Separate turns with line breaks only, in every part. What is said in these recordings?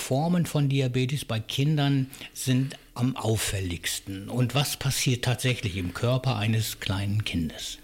Formen von Diabetes bei Kindern sind am auffälligsten? Und was passiert tatsächlich im Körper eines kleinen Kindes?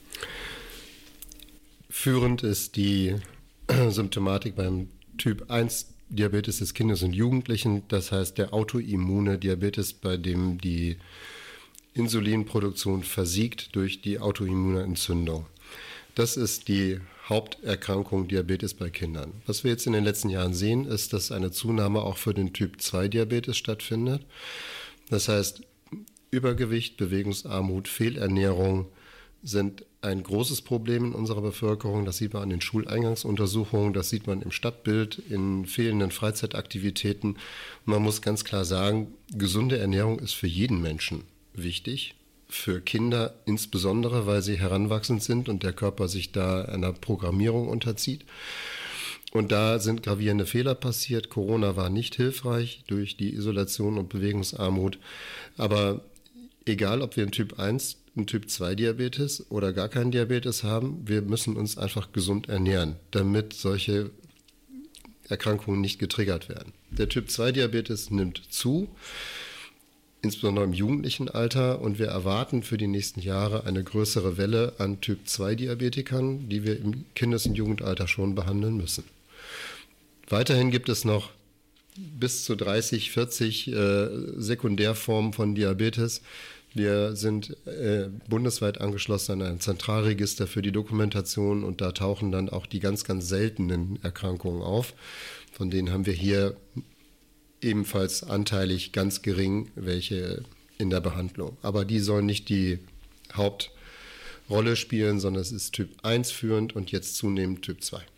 Führend ist die Symptomatik beim Typ 1 Diabetes des Kindes und Jugendlichen, das heißt der autoimmune Diabetes, bei dem die Insulinproduktion versiegt durch die autoimmune Entzündung. Das ist die Haupterkrankung Diabetes bei Kindern. Was wir jetzt in den letzten Jahren sehen, ist, dass eine Zunahme auch für den Typ 2 Diabetes stattfindet. Das heißt, Übergewicht, Bewegungsarmut, Fehlernährung sind ein großes Problem in unserer Bevölkerung. Das sieht man an den Schuleingangsuntersuchungen, das sieht man im Stadtbild, in fehlenden Freizeitaktivitäten. Und man muss ganz klar sagen, gesunde Ernährung ist für jeden Menschen wichtig. Für Kinder insbesondere, weil sie heranwachsend sind und der Körper sich da einer Programmierung unterzieht. Und da sind gravierende Fehler passiert. Corona war nicht hilfreich durch die Isolation und Bewegungsarmut. Aber egal, ob wir einen Typ 1, einen Typ 2 Diabetes oder gar keinen Diabetes haben, wir müssen uns einfach gesund ernähren, damit solche Erkrankungen nicht getriggert werden. Der Typ 2 Diabetes nimmt zu, insbesondere im jugendlichen Alter, und wir erwarten für die nächsten Jahre eine größere Welle an Typ 2 Diabetikern, die wir im Kindes- und Jugendalter schon behandeln müssen. Weiterhin gibt es noch bis zu 30, 40 Sekundärformen von Diabetes. Wir sind bundesweit angeschlossen an ein Zentralregister für die Dokumentation und da tauchen dann auch die ganz, ganz seltenen Erkrankungen auf. Von denen haben wir hier ebenfalls anteilig ganz gering welche in der Behandlung. Aber die sollen nicht die Hauptrolle spielen, sondern es ist Typ 1 führend und jetzt zunehmend Typ 2.